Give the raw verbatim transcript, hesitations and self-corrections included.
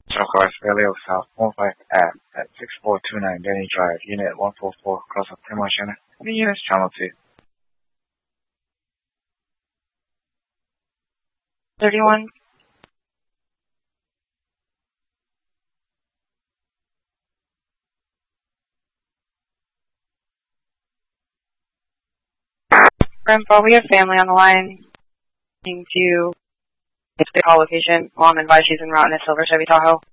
Turquoise Valley of South one five F at six four two nine Denny Drive, Unit one four four, cross of Timoshina. The unit's channel two. thirty-one. Grandpa, we have family on the line. Need to get the call location. Mom advised she's en route in a silver Chevy Tahoe.